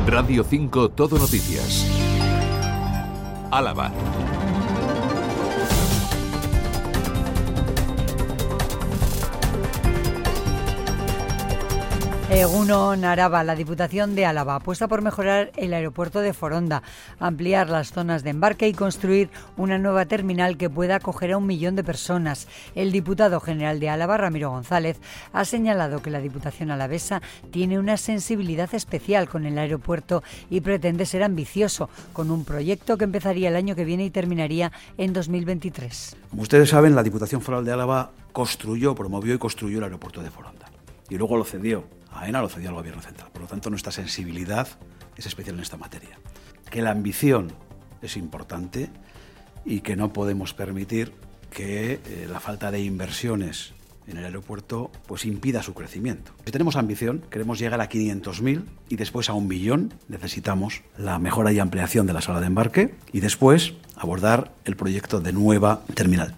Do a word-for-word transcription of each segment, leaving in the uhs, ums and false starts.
Radio cinco Todo Noticias. Álava. Egunon, Araba. La Diputación de Álava apuesta por mejorar el aeropuerto de Foronda, ampliar las zonas de embarque y construir una nueva terminal que pueda acoger a un millón de personas. El diputado general de Álava, Ramiro González, ha señalado que la Diputación alavesa tiene una sensibilidad especial con el aeropuerto y pretende ser ambicioso, con un proyecto que empezaría el año que viene y terminaría en dos mil veintitrés. Como ustedes saben, la Diputación Foral de Álava construyó, promovió y construyó el aeropuerto de Foronda. Y luego lo cedió. AENA lo cedió al Gobierno Central. Por lo tanto, nuestra sensibilidad es especial en esta materia. Que la ambición es importante y que no podemos permitir que eh, la falta de inversiones en el aeropuerto pues impida su crecimiento. Si tenemos ambición, queremos llegar a quinientos mil y después a un millón, necesitamos la mejora y ampliación de la sala de embarque y después abordar el proyecto de nueva terminal.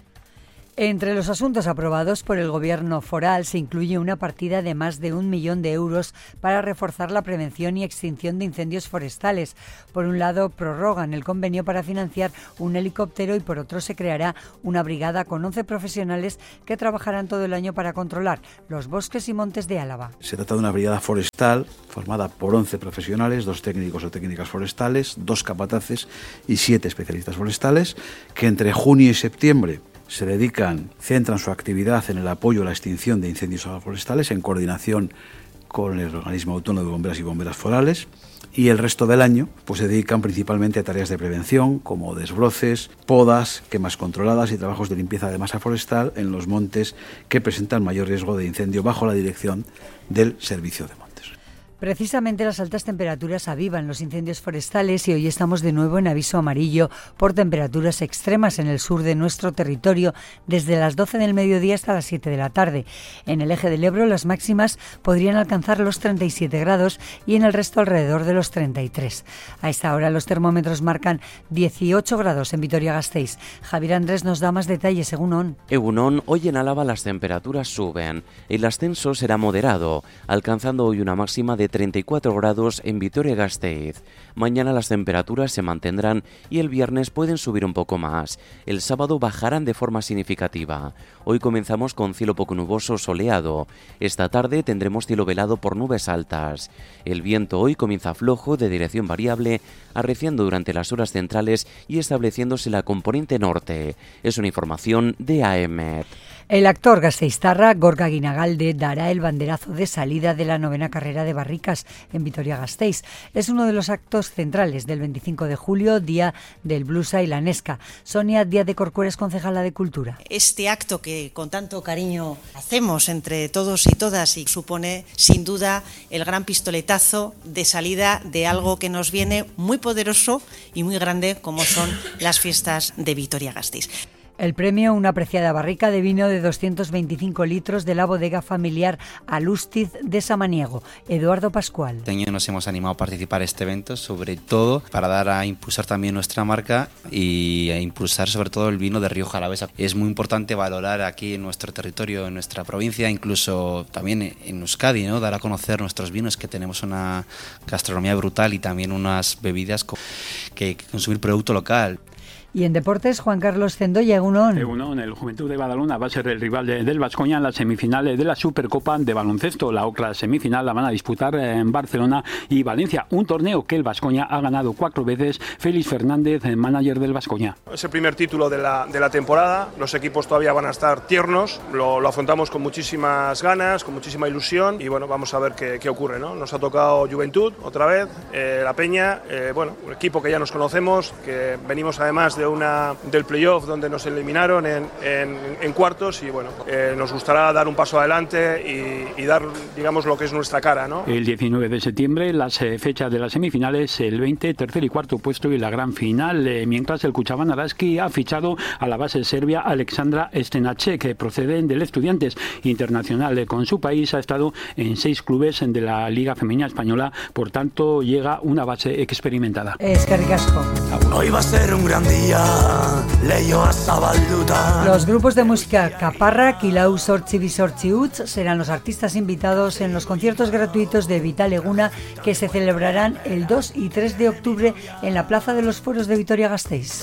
Entre los asuntos aprobados por el Gobierno foral se incluye una partida de más de un millón de euros para reforzar la prevención y extinción de incendios forestales. Por un lado, prorrogan el convenio para financiar un helicóptero y por otro se creará una brigada con once profesionales que trabajarán todo el año para controlar los bosques y montes de Álava. Se trata de una brigada forestal formada por once profesionales, dos técnicos o técnicas forestales, dos capataces y siete especialistas forestales, que entre junio y septiembre se dedican, centran su actividad en el apoyo a la extinción de incendios forestales en coordinación con el organismo autónomo de bomberas y bomberas forales, y el resto del año pues se dedican principalmente a tareas de prevención como desbroces, podas, quemas controladas y trabajos de limpieza de masa forestal en los montes que presentan mayor riesgo de incendio bajo la dirección del Servicio de Montes. Precisamente las altas temperaturas avivan los incendios forestales y hoy estamos de nuevo en aviso amarillo por temperaturas extremas en el sur de nuestro territorio desde las doce del mediodía hasta las siete de la tarde. En el eje del Ebro las máximas podrían alcanzar los treinta y siete grados y en el resto alrededor de los treinta y tres. A esta hora los termómetros marcan dieciocho grados en Vitoria-Gasteiz. Javier Andrés nos da más detalles. Egunon. Egunon, hoy en Álava las temperaturas suben. El ascenso será moderado, alcanzando hoy una máxima de treinta y cuatro grados en Vitoria-Gasteiz. Mañana las temperaturas se mantendrán y el viernes pueden subir un poco más. El sábado bajarán de forma significativa. Hoy comenzamos con cielo poco nuboso soleado. Esta tarde tendremos cielo velado por nubes altas. El viento hoy comienza flojo de dirección variable, arreciando durante las horas centrales y estableciéndose la componente norte. Es una información de A E M E T. El actor gasteiztarra Gorka Guinagalde dará el banderazo de salida de la novena carrera de barricas en Vitoria-Gasteiz. Es uno de los actos centrales del veinticinco de julio, día del blusa y la nesca. Sonia Díaz de Corcuera es concejala de Cultura. Este acto que con tanto cariño hacemos entre todos y todas y supone sin duda el gran pistoletazo de salida de algo que nos viene muy poderoso y muy grande como son las fiestas de Vitoria-Gasteiz. El premio, una apreciada barrica de vino de doscientos veinticinco litros de la bodega familiar Alustiz de Samaniego. Eduardo Pascual. Este año nos hemos animado a participar en este evento, sobre todo para dar a impulsar también nuestra marca y a impulsar sobre todo el vino de Rioja Alavesa. Es muy importante valorar aquí en nuestro territorio, en nuestra provincia, incluso también en Euskadi, ¿no? Dar a conocer nuestros vinos, que tenemos una gastronomía brutal y también unas bebidas que hay que consumir producto local. Y en deportes, Juan Carlos Cendoya, Egunon. Egunon, el Juventud de Badalona va a ser el rival de, del Baskonia en las semifinales de la Supercopa de baloncesto. La otra semifinal la van a disputar en Barcelona y Valencia, un torneo que el Baskonia ha ganado cuatro veces. Félix Fernández, el manager del Baskonia. Es el primer título de la, de la temporada, los equipos todavía van a estar tiernos, lo, lo afrontamos con muchísimas ganas, con muchísima ilusión y bueno, vamos a ver qué, qué ocurre, ¿no? Nos ha tocado Juventud otra vez, eh, La Peña, eh, bueno, un equipo que ya nos conocemos, que venimos además de una del playoff donde nos eliminaron en, en, en cuartos y bueno, eh, nos gustará dar un paso adelante y, y dar, digamos, lo que es nuestra cara, ¿no? El diecinueve de septiembre, las eh, fechas de las semifinales, el veinte, tercer y cuarto puesto y la gran final, eh, mientras el Cuchaban Araski ha fichado a la base serbia Alexandra Stenacek, que procede del Estudiantes Internacional. Eh, con su país ha estado en seis clubes de la Liga Femenina Española, por tanto llega una base experimentada. Es que ricasco. Hoy va a ser un gran día. Los grupos de música Caparra, Kilau, Sortzi Bisortzi Utz serán los artistas invitados en los conciertos gratuitos de Vital Eguna que se celebrarán el dos y tres de octubre en la Plaza de los Fueros de Vitoria-Gasteiz.